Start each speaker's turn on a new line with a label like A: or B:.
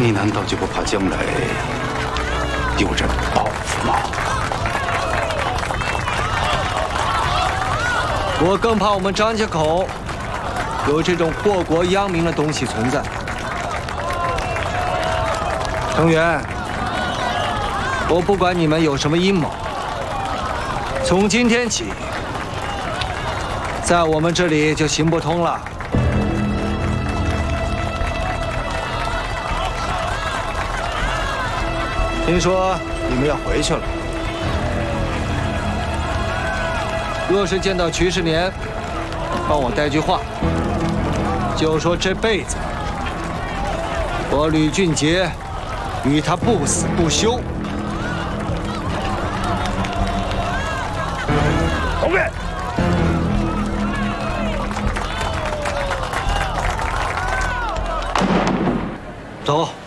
A: 你难道就不怕将来有人报复吗？
B: 我更怕我们张家口有这种祸国殃民的东西存在。成员，我不管你们有什么阴谋，从今天起，在我们这里就行不通了。听说你们要回去了，若是见到瞿世年，帮我带句话，就说这辈子我吕俊杰与他不死不休。
C: 后面。
B: 走。